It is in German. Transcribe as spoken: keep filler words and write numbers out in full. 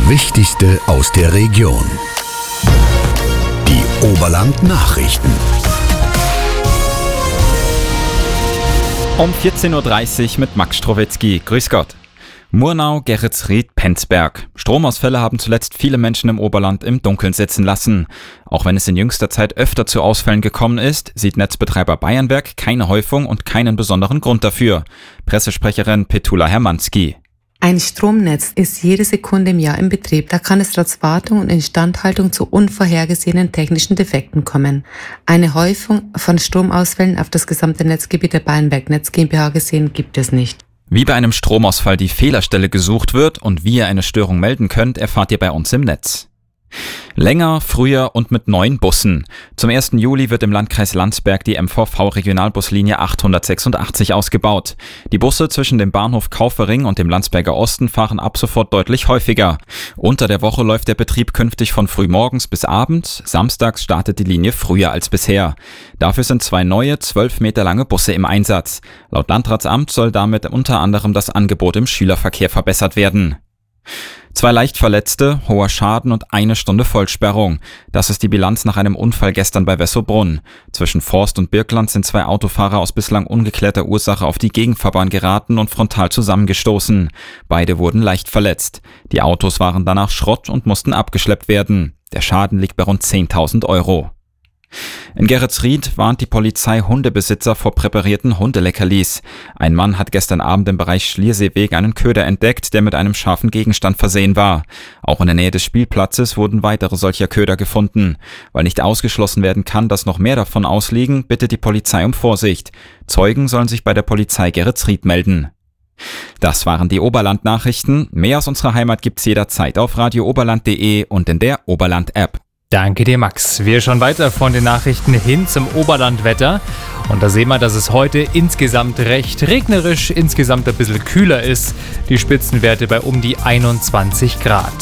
Wichtigste aus der Region. Die Oberland-Nachrichten. Um vierzehn Uhr dreißig mit Max Strowetzky. Grüß Gott. Murnau, Geretsried, Penzberg. Stromausfälle haben zuletzt viele Menschen im Oberland im Dunkeln sitzen lassen. Auch wenn es in jüngster Zeit öfter zu Ausfällen gekommen ist, sieht Netzbetreiber Bayernwerk keine Häufung und keinen besonderen Grund dafür. Pressesprecherin Petula Hermanski. Ein Stromnetz ist jede Sekunde im Jahr in Betrieb. Da kann es trotz Wartung und Instandhaltung zu unvorhergesehenen technischen Defekten kommen. Eine Häufung von Stromausfällen auf das gesamte Netzgebiet der Bayernwerk Netz GmbH gesehen gibt es nicht. Wie bei einem Stromausfall die Fehlerstelle gesucht wird und wie ihr eine Störung melden könnt, erfahrt ihr bei uns im Netz. Länger, früher und mit neuen Bussen. Zum ersten Juli wird im Landkreis Landsberg die M V V-Regionalbuslinie achthundertsechsundachtzig ausgebaut. Die Busse zwischen dem Bahnhof Kaufering und dem Landsberger Osten fahren ab sofort deutlich häufiger. Unter der Woche läuft der Betrieb künftig von frühmorgens bis abends. Samstags startet die Linie früher als bisher. Dafür sind zwei neue, zwölf Meter lange Busse im Einsatz. Laut Landratsamt soll damit unter anderem das Angebot im Schülerverkehr verbessert werden. Zwei Leichtverletzte, hoher Schaden und eine Stunde Vollsperrung. Das ist die Bilanz nach einem Unfall gestern bei Wessobrunn. Zwischen Forst und Birkland sind zwei Autofahrer aus bislang ungeklärter Ursache auf die Gegenfahrbahn geraten und frontal zusammengestoßen. Beide wurden leicht verletzt. Die Autos waren danach Schrott und mussten abgeschleppt werden. Der Schaden liegt bei rund zehntausend Euro. In Geretsried warnt die Polizei Hundebesitzer vor präparierten Hundeleckerlis. Ein Mann hat gestern Abend im Bereich Schlierseeweg einen Köder entdeckt, der mit einem scharfen Gegenstand versehen war. Auch in der Nähe des Spielplatzes wurden weitere solcher Köder gefunden. Weil nicht ausgeschlossen werden kann, dass noch mehr davon ausliegen, bittet die Polizei um Vorsicht. Zeugen sollen sich bei der Polizei Geretsried melden. Das waren die Oberland-Nachrichten. Mehr aus unserer Heimat gibt's jederzeit auf radio oberland punkt de und in der Oberland-App. Danke dir, Max. Wir schauen weiter von den Nachrichten hin zum Oberlandwetter. Und da sehen wir, dass es heute insgesamt recht regnerisch, insgesamt ein bisschen kühler ist. Die Spitzenwerte bei um die einundzwanzig Grad.